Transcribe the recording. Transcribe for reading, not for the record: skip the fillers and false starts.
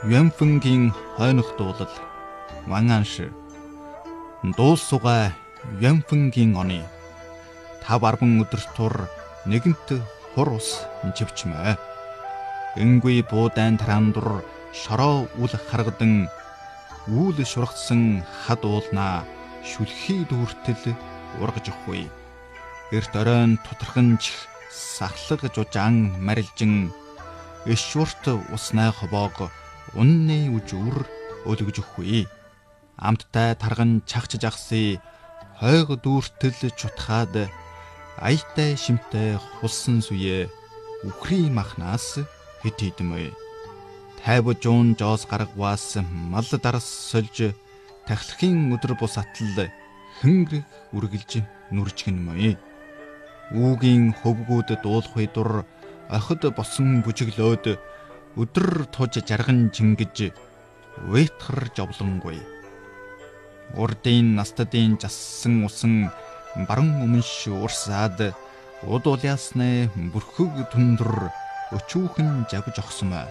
Юанфэнгийн хойнох дуулал Ванганш дуусугай Юанфэнгийн оны 5-10 өдөр тур нэгэнт хур ус живчмээ. Энгүй буудайн тараандур шороо үл харгадан үүл шургацсан хад уулнаа шүлхий дүүртэл ургаж өгөхгүй. Эрт оройн тутарханч сахлаг жужаан марилжин эшвүрт уснай хобоог унны үжүр өлгөж өгөхгүй. Амттай тарган чагчж ахсыг хойг дүүртэл чутхаад аятай шимтэй хулсан сүе үхрийн махнаас хэд хэдмэ. Тайвжуун жоос гаргаваас мал дарс сольж тахлахын өдөр бус атал хөнгөрөх үргэлж нүржгэнмэ. Үүгийн хөвгүүд дуулахын дур охид босон бүжиглөөд өдөр туж жарган чингэж уйтхар жовлонгүй. Урдын настадын жассан усан баран өмнш урсаад удуулясны бүрхөг түндэр өчүүхэн жавж огсон.